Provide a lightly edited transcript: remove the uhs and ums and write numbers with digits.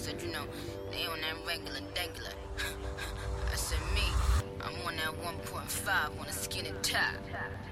said, you know, they on that regular dangler. I said, me, I'm on that 1.5 on a skinny top.